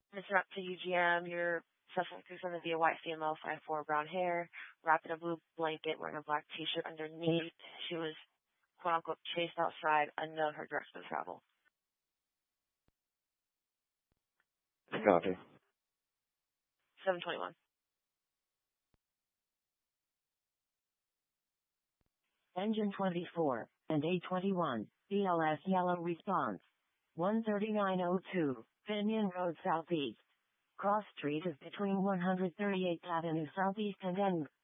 Miss Rep to UGM, you're suspect 37 via white female, 5'4", brown hair, wrapped in a blue blanket, wearing a black t-shirt underneath. She was, quote-unquote, chased outside, unknown her direction of travel. Copy. 721. Engine 24 and A21, BLS yellow response. 13902, Pinion Road Southeast. Cross Street is between 138th Avenue Southeast and N.